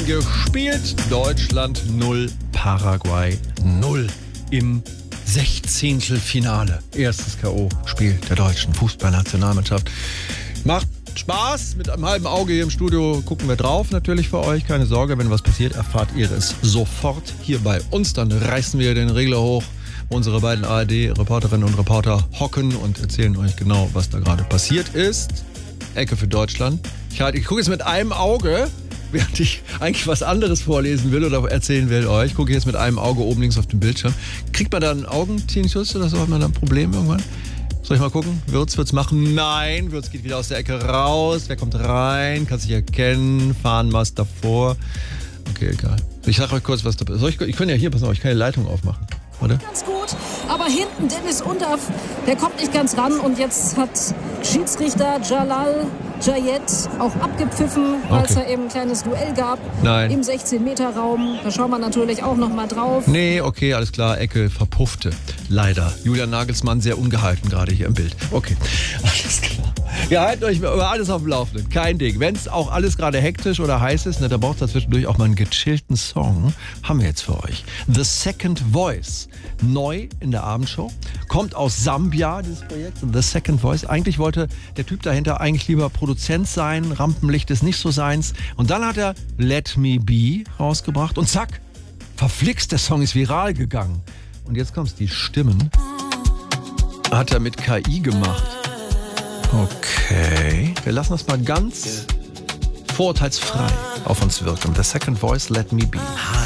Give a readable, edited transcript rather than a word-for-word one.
gespielt. Deutschland 0, Paraguay 0 im 16. Finale. Erstes K.O.-Spiel der deutschen Fußballnationalmannschaft. Macht Spaß. Mit einem halben Auge hier im Studio gucken wir drauf. Natürlich für euch. Keine Sorge, wenn was passiert, erfahrt ihr es sofort hier bei uns. Dann reißen wir den Regler hoch. Unsere beiden ARD-Reporterinnen und Reporter hocken und erzählen euch genau, was da gerade passiert ist. Ecke für Deutschland. Ich gucke jetzt mit einem Auge, während ich eigentlich was anderes vorlesen will oder erzählen will euch. Ich gucke jetzt mit einem Auge oben links auf den Bildschirm. Kriegt man da einen Augentinnitus oder so? Hat man da ein Problem irgendwann? Soll ich mal gucken? Wird's machen? Nein, Wirtz geht wieder aus der Ecke raus. Wer kommt rein? Kann sich erkennen. Fahnenmast davor. Okay, egal. Ich sag euch kurz, was da passiert. Ich kann ja hier, pass auf, ich kann die Leitung aufmachen. Oder? Ganz gut, aber hinten Dennis Undaff, der kommt nicht ganz ran und jetzt hat Schiedsrichter Jalal Jayed auch abgepfiffen, weil es da eben ein kleines Duell gab. Nein. Im 16-Meter-Raum. Da schauen wir natürlich auch noch mal drauf. Nee, okay, alles klar, Ecke verpuffte. Leider. Julian Nagelsmann sehr ungehalten gerade hier im Bild. Okay, alles klar. Wir halten euch über alles auf dem Laufenden. Kein Ding. Wenn es auch alles gerade hektisch oder heiß ist, ne, da braucht es zwischendurch auch mal einen gechillten Song. Haben wir jetzt für euch. The Second Voice. Neu in der Abendshow. Kommt aus Sambia, dieses Projekt. The Second Voice. Eigentlich wollte der Typ dahinter eigentlich lieber Produzent sein. Rampenlicht ist nicht so seins. Und dann hat er Let Me Be rausgebracht. Und zack, verflixt, der Song ist viral gegangen. Und jetzt kommt's, die Stimmen hat er mit KI gemacht. Okay, wir lassen das mal ganz vorurteilsfrei auf uns wirken. The Second Voice, Let Me Be.